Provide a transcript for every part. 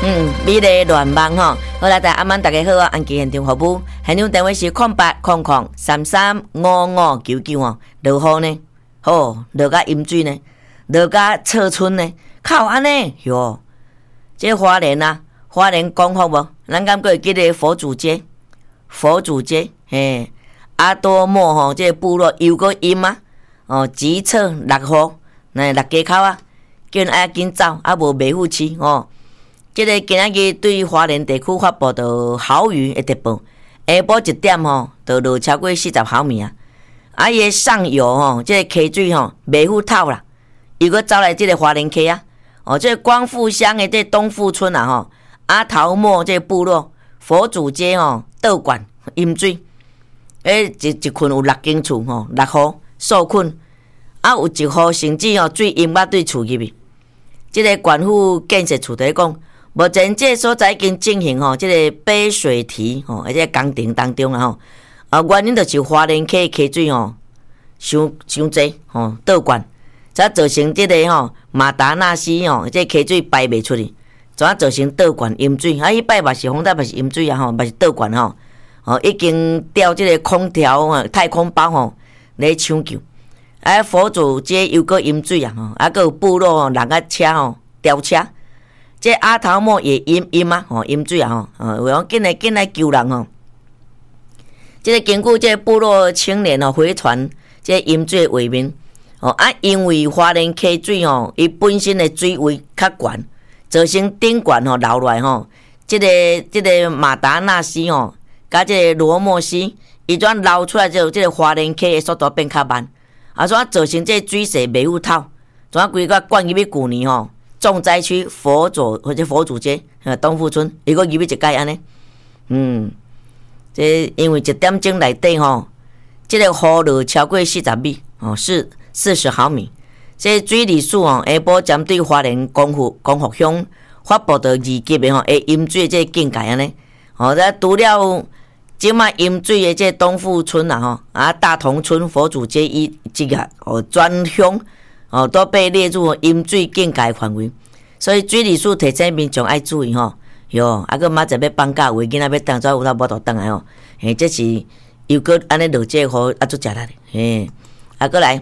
美丽乱梦吼，好啦，阿曼大家好啊，安吉现场服务，现场电话是0800335599哦，落雨呢，哦，落甲淹水呢，落甲错春呢，靠安尼哟，这花莲啊，花莲讲好无？咱敢会记得佛祖节，嘿，阿多莫吼，这部落又个淹啊，哦，急测落雨，那落街口啊，叫人爱紧走，啊无卖虎市哦。即个今仔日对花莲地区发布到豪雨的特报，下晡1点吼，就落超过40毫米啊！啊，伊个上游吼，即个溪水吼，袂赴透啦，又搁走来即个花莲溪啊！哦，即个光复乡的这东富村啊吼，阿桃莫这部落佛祖街吼，倒灌淹水，一群有6间厝吼，落户受困，啊有一户甚至吼水淹到对厝入去。即个县府建设处在讲。目前这所在已经进行吼，这个杯水堤吼，而且工程当中啦吼，原因就是花莲溪溪水吼，伤济吼倒灌，才造成这个吼马达纳西吼，这溪水排袂出去，怎造成倒灌淹水？啊，伊排嘛是风大，嘛是淹水啊吼，嘛是倒灌吼，已经调这个空调吼、太空包吼来抢救，佛祖街又搁淹水啊吼，搁有部落人啊车吼吊车。这阿头莫也淹啊，淹水啊，有讲紧来救人吼。这个根据这部落青年回传，这淹水画面因为花莲溪水伊本身的水位较悬，造成顶悬流落来这个马达纳西甲这个罗莫西，伊怎流出来之后，这个花莲溪的速度变较慢，啊，怎造成这水势袂赴透，怎规个灌入去旧年重灾区佛祖或者佛祖街东富村，伊个入去一届安尼，这因为1点钟内底这个雨落超过40米40毫米，这水利署下晡针对花莲光复乡发布到2级的会淹水这警戒安尼，咱除了即卖淹水的这东富村大同村佛祖街这个专乡。都被列入淹水警戒范围，所以水利署提醒民众爱注意哟，啊个明仔要放假，有的囡仔要当作有他无倒转来这是又搁安尼落这雨足食力个来，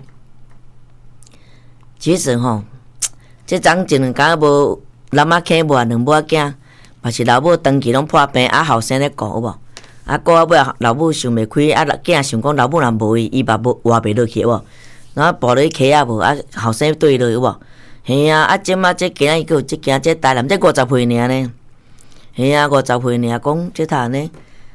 其实这昨一两工无男仔囝无2母仔囝，嘛是老母长期拢破病，后生咧顾有无？顾尾老母想袂开，囝想讲老母若无伊嘛无活袂落去有无？然后步落去溪无，后生对落有无？嘿啊，即马这今仔个这惊这台南这50岁尔呢，嘿啊50岁尔，讲这他呢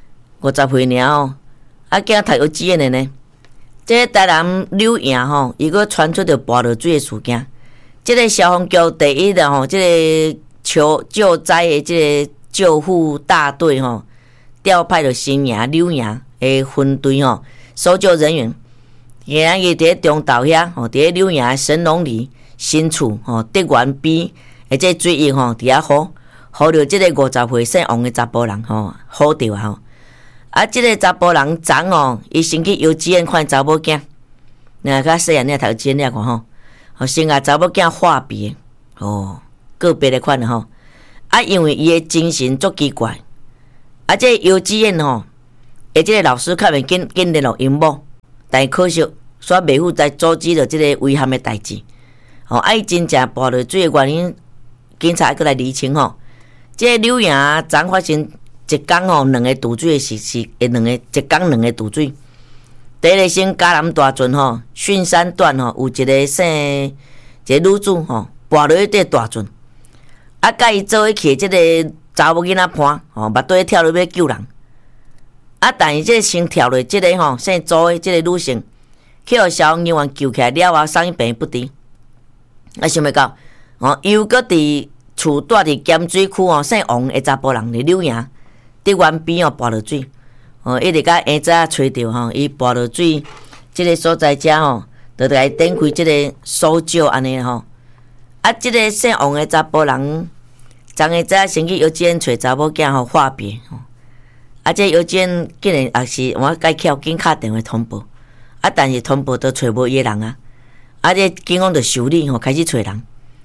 50岁尔囝读幼稚园的呢，这台南柳营伊个传出着跋落水的事件，这个消防局第一的这个救灾的这个救护大队调派了新营、柳营的分队搜救人员。今仔日伫中岛遐伫柳营神农里新厝德源边，这水域伫遐好着即个50岁姓王的查甫人好着即个查甫人昨伊先去幼稚园看查某囝，那较细汉你读幼稚园看先查某囝化别个别的款因为伊的精神足奇怪，这幼稚园即个老师较袂紧联络因某。但可惜，煞袂赴在阻止了这个危险的代志。伊真正跋落水的原因，警察还来厘清这个柳营昨发生一天2个堵水的是一天2个堵水。第一个先嘉南大圳巽山段有一个姓一个女子跋落去这大圳，甲伊做伙去这个查某囡仔伴目对跳落要救人。但是这先跳落这个姓周的这个女性，去互消防人员救起来了后，送医病不治。想要到又搁伫厝住伫咸水区姓王的查甫人伫柳营德源边跋落水，一直甲下早找着伊跋落水这个所在遮就来展开这个搜救安尼这个姓王的查甫人，昨下早先去幼稚园找查某囝化别这幼稚园竟然也是我该巧紧打电话通报，但是通报都找无伊个人这警方就受理开始找人，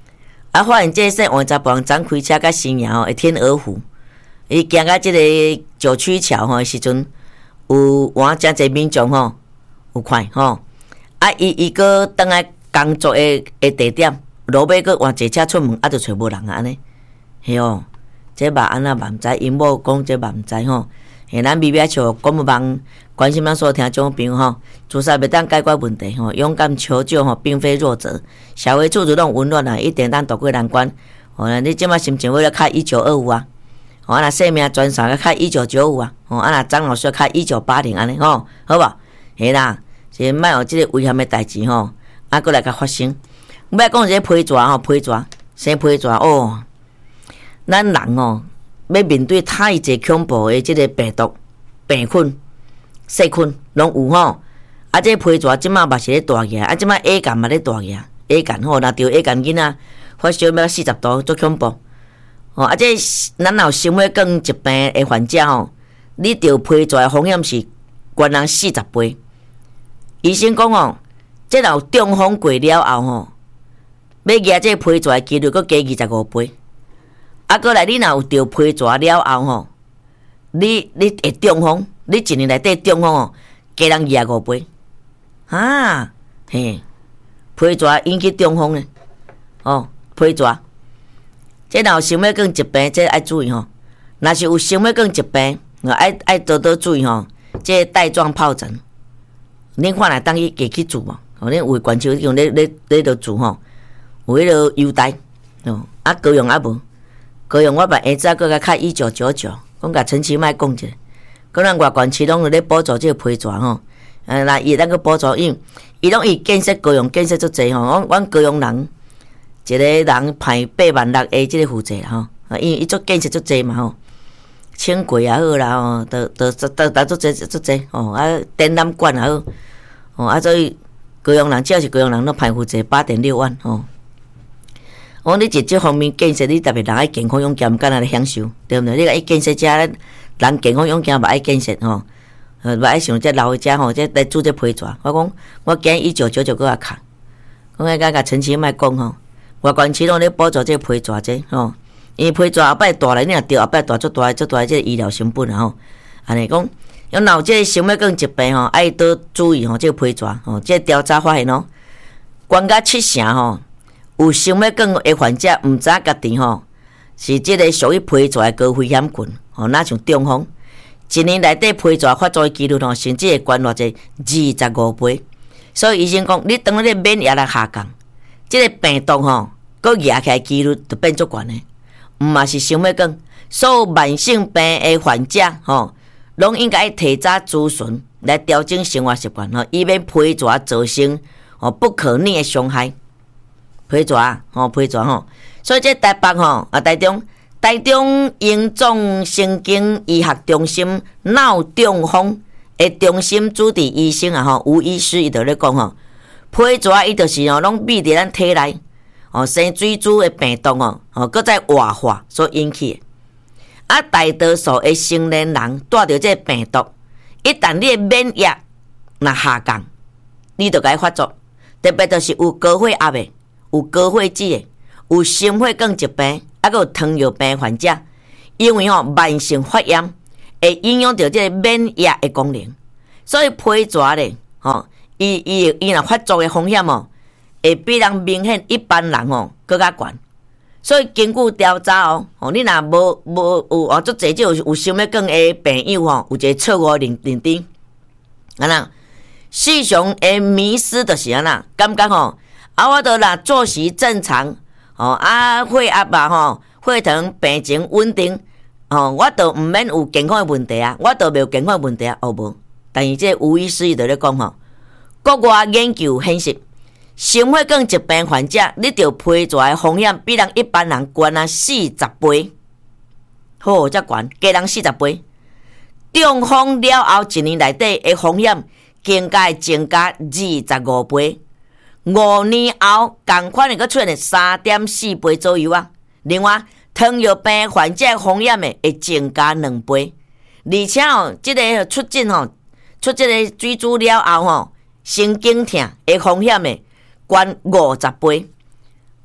啊，发现这说换查甫人早开车甲深夜吼会天鹅湖，伊行到即个九曲桥吼时阵，有换真侪民众吼有看吼，啊伊个倒来工作的地点，落尾个换坐车出门，啊就找无人啊安尼，嘿哦，这嘛安那嘛毋知，因某讲这嘛毋知吼，嘿，咱微微笑，讲无望关心咱所有听众朋友吼，自杀袂当解决问题吼，勇敢求救吼，并非弱者，社会处处拢温暖啊，一定咱渡过难关。哦，你即马心情为了开1925啊，哦，啊若生命专线要开1995啊，哦，啊若张老师要开1980安尼吼，好无？嘿啦，是莫有即个危险的代志吼，啊，过来甲发生。要讲这批蛇吼，批蛇，生批蛇哦，咱人哦，要面对太济恐怖的即个病毒、病菌、细菌，拢有吼。啊，这批蛇即马嘛是咧大个，啊，即马 A 肝嘛咧大个 ，A 肝吼，若着 A 肝囡仔发烧要40度，足恐怖。哦，啊，这咱若有心血管疾病的患者吼，你着批蛇的风险是悬人40倍。医生讲哦，这若有中风过了后吼，要举这批蛇的几率佫加25倍。啊，过来你若有着批蛇了后吼，你会中风，你一年内底中风哦，加人25倍。啊，嘿，批蛇引起中风呢？哦，批蛇，这若有心血管疾病，这爱注意吼。若是有心血管疾病，爱多多注意吼。这带状疱疹，恁看来当去家去住无？哦，恁为关手用咧着住吼，有迄个优待哦。啊，高雄啊无，高雄我把下早个甲开1999，讲甲陈其迈讲者，讲咱外县市拢有咧补助这个批蛇吼。那伊咱个补助伊拢伊建设高雄建设足济吼，阮高雄人一个人派86000个即个负责吼，因为伊足建设足济嘛吼，轻轨也好啦吼，都足济吼，啊展览馆也好，吼啊所以高雄人只要是高雄人，拢派负责8.6万吼。我你伫即方面建设，你特别人爱健康勇健，毋敢来享受，对毋对？你爱建设遮人健康勇健，嘛爱建设吼。无爱想这老的遮吼，这来煮这批蛇。我讲，我今1999个卡，讲甲陈其迈讲吼，外县市拢咧补助这批蛇这吼，因为批蛇后摆大来，你若着后摆大足大这个医疗成本啊吼。安尼讲，若有这心血管疾病吼，爱多注意吼，这批蛇吼，这调查发现哦，悬甲70%吼，有心血管的患者毋知家己吼是这个属于批蛇的高危险群吼，哪像中风。一年内底批蛇发作的几率吼，甚至会悬偌济25倍。所以医生讲，你当你免疫力下降，这个病毒吼，佫压起来几率就变足悬的。毋嘛是心血管，所有慢性病的患者吼，拢应该提早咨询来调整生活习惯吼，以免批蛇造成不可逆的伤害。批蛇吼，批蛇吼，所以这台北吼台中荣总神经医学中心脑中风的中心主治医生啊吼，吴医师伊就咧讲吼，批蛇伊就是拢秘伫咱体内生水珠的病毒搁再活化所引起的。啊，大多数的成年人带着这病毒，一旦你的免疫若下降，你就该发作，特别就是有高血压的、有高血脂的、有心血管疾病。还有糖尿病患者，因为慢性发炎会影响到这个免疫的功能，所以批蛇咧伊若发作的风险会比人明显一般人更加悬。所以根据调查你若无有足济有心血管的朋友有一个错误认知，安那时常的迷失就是安那，感觉我都若作息正常。血压血糖平静稳定，我都毋免有健康的问题啊，我都袂有健康的问题啊，无。但是这吴医师伊就咧讲国外研究显示，心血管疾病患者你着批蛇的风险比人一般人悬40倍，好，遮悬，加人40倍。中风了后一年内底的风险更加会增加25倍。5年后，同款的佫出现3.4倍左右啊。另外，糖尿病患者风险会增加2倍，而且这个出这个水珠了后神经痛的风险悬50倍。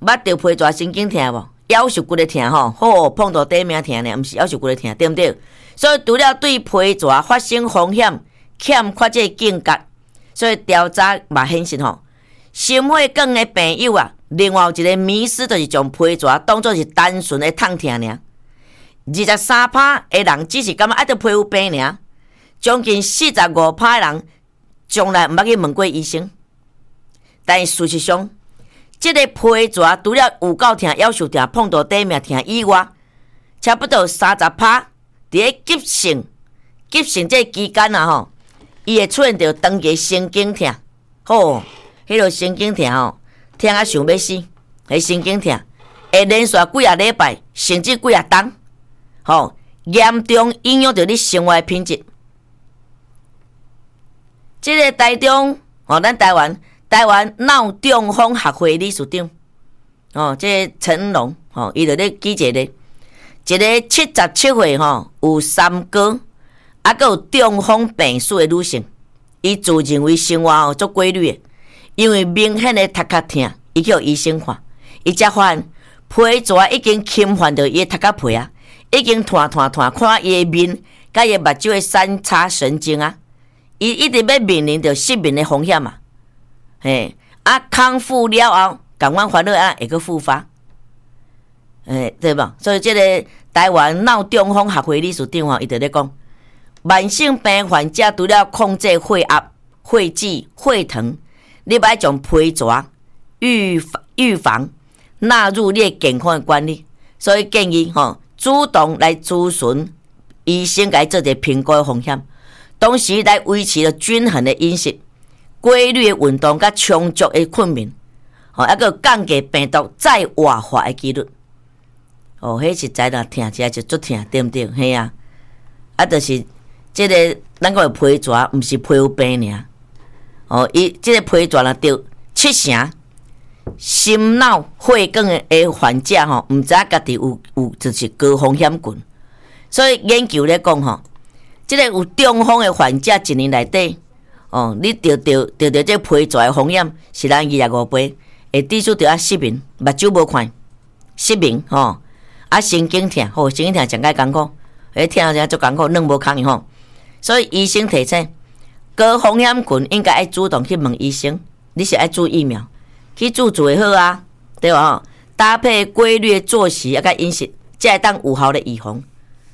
捌着皮蛇神经痛无？腰受骨的痛吼，好碰到底面痛呢，毋是腰受骨的痛，对毋对？所以除了对皮蛇发生风险欠缺这警觉，所以调查嘛显示吼，心血管的朋友啊，另外有一个迷思，就是将皮蛇当作是单纯的痛痛尔。23%的人只是感觉爱着皮肤病尔，将近45%的人从来毋捌去问过医生。但是事实上，这个皮蛇除了有够痛、腰受痛、碰到底面痛以外，差不多30%伫咧急性这期间啊吼，伊会出现着长期神经痛，吼，迄个神经痛吼，痛啊想要死，迄神经痛会连续几啊礼拜，甚至几啊冬，吼，严重影响着你生活品质。这个台中吼，咱台湾脑中风学会理事长，这陈龙，伊就咧记者咧，一个77岁有三高，还佫有中风病史的女性，伊自认为生活足规律的，因为明显的头壳痛，伊去互医生看，伊才发现皮蛇已经侵犯到伊的头壳皮啊，已经看伊的面，甲伊目睭的三叉神经啊，伊一直要面临着失明的风险啊。康复了后，共阮烦恼会阁复发，对吧？所以这个台湾脑中风学会理事长伊就咧讲，慢性病患者除了控制血压、血脂、血糖，你要将皮蛇预防纳入你的健康的管理。所以建议主动来咨询医生，来做一个评估的风险，同时来维持了均衡的饮食。规律的运动甲充足的睡眠，还佫降低病毒再活化的几率。迄实在若疼起来就足疼，对毋对？嘿啊，就是这个咱讲的皮蛇，毋是皮肤病尔。伊这个皮蛇若着70%心脑血管的患者毋知家己有就是高风险群。所以研究咧讲这个有中风的患者一年内底。你得这皮蛇的风险是咱25倍，会致使着失明，目睭无看，失明神经痛，神经痛上解艰苦，听着足艰苦，软无空伊所以医生提醒，高风险群应该爱主动去问医生，你是爱注疫苗，去注会好啊，对吧？搭配规律的作息甲饮食，才会当有效的预防。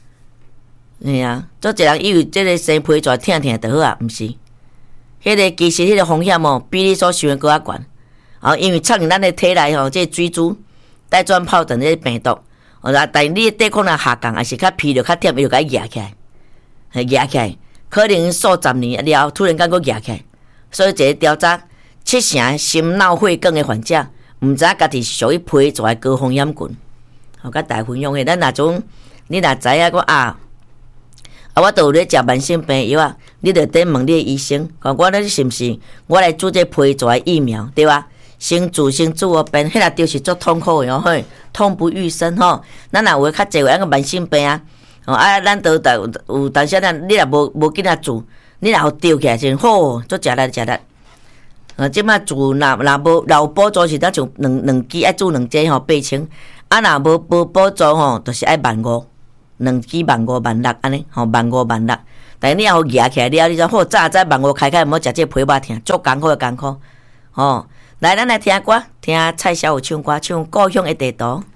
做一人以为这个生皮蛇痛痛就好啊，毋是？迄个其实迄个风险比你所想的搁较悬，因为插入咱的体内这水珠带状疱疹这病毒，但你的抵抗力下降，还是较疲劳较忝，伊就甲伊压起来，可能数十年了后突然间搁压起来。所以一个调查，70%心脑血管的患者，毋知家己是属于皮蛇的高风险群。甲大家分享的，咱若种你若知影讲我都有咧食慢性病药啊，你着得问你的医生，看我咧是毋是我来注这皮蛇的疫苗，对吧？先自我病，迄个就是足痛苦的痛不欲生咱若有较济有个慢性病咱都有，但是你若无紧啊治，你若吊起来先好，足食力。即摆治若无有补助是咱就两剂爱治2剂8000，若无补助就是爱15000。2支15000安尼15000，但是你若压起来了，你说好早15000开，毋好食这皮肉疼，足艰苦。来，咱来听歌，听蔡小有唱歌，唱《故乡的地图》。